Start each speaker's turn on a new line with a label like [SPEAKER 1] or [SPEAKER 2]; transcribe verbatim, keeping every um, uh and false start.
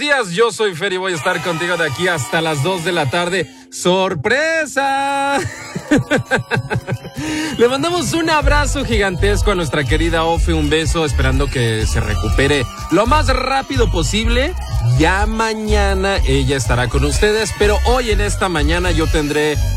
[SPEAKER 1] días, yo soy Fer y voy a estar contigo de aquí hasta las dos de la tarde. ¡Sorpresa! Le mandamos un abrazo gigantesco a nuestra querida Ofe, un beso, esperando que se recupere lo más rápido posible. Ya mañana ella estará con ustedes, pero hoy en esta mañana yo tendré